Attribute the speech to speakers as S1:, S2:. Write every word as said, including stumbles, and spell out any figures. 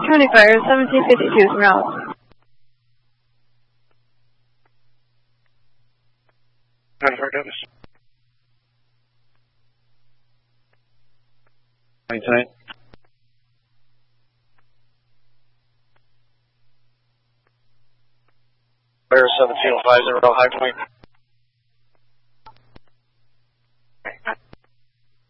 S1: County Fire, seventeen fifty-two from Route.
S2: County Fire, Douglas. Tonight. Fire seventeen oh five zero, High Point.